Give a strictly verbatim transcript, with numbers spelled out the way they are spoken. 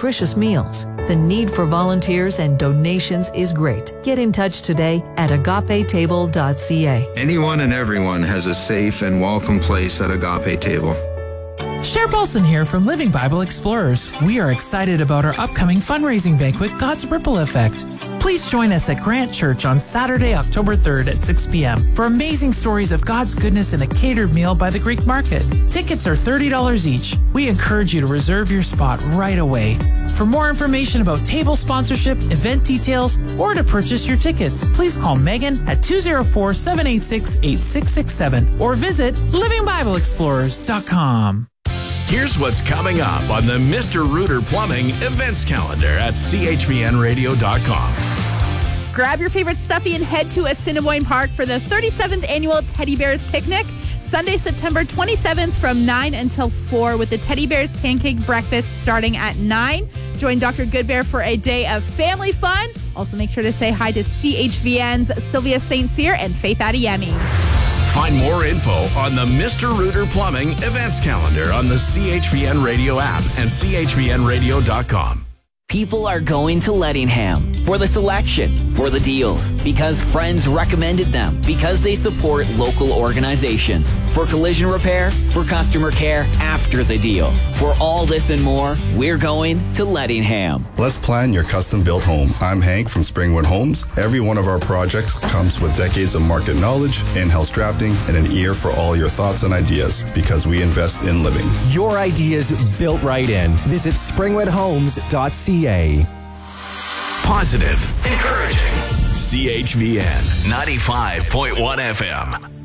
nutritious meals. The need for volunteers and donations is great. Get in touch today at agape table dot c a. Anyone and everyone has a safe and welcome place at Agape Table. Cher Paulson here from Living Bible Explorers. We are excited about our upcoming fundraising banquet, God's Ripple Effect. Please join us at Grant Church on Saturday, October third at six p.m. for amazing stories of God's goodness in a catered meal by the Greek Market. Tickets are thirty dollars each. We encourage you to reserve your spot right away. For more information about table sponsorship, event details, or to purchase your tickets, please call Megan at two oh four, seven eight six, eight six six seven or visit living bible explorers dot com. Here's what's coming up on the Mister Rooter Plumbing events calendar at c h v n radio dot com. Grab your favorite stuffy and head to Assiniboine Park for the thirty-seventh Annual Teddy Bears Picnic, Sunday, September twenty-seventh from nine until four with the Teddy Bears Pancake Breakfast starting at nine. Join Doctor Goodbear for a day of family fun. Also make sure to say hi to C H V N's Sylvia Saint Cyr and Faith Adeyemi. Find more info on the Mister Rooter Plumbing events calendar on the C H V N Radio app and c h v n radio dot com. People are going to Lettingham for the selection, for the deals, because friends recommended them, because they support local organizations, for collision repair, for customer care after the deal. For all this and more, we're going to Lettingham. Let's plan your custom-built home. I'm Hank from Springwood Homes. Every one of our projects comes with decades of market knowledge, in-house drafting, and an ear for all your thoughts and ideas, because we invest in living. Your ideas built right in. Visit springwood homes dot c a. Positive, encouraging. C H V N ninety-five point one F M.